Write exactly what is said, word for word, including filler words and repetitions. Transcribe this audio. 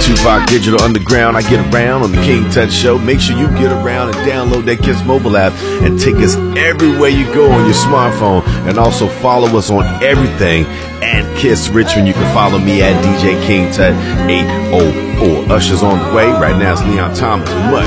Tupac Digital Underground. I get around on the King Tut Show. Make sure you get around and download that Kiss mobile app and take us everywhere you go on your smartphone. And also follow us on everything at Kiss Richmond. You can follow me at D J King Tut eight oh four. Usher's on the way. Right now it's Leon Thomas. Much